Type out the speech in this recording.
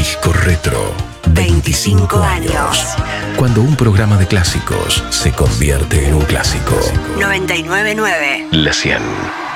Disco Retro. 25 años. Cuando un programa de clásicos se convierte en un clásico. 99.9. La 100.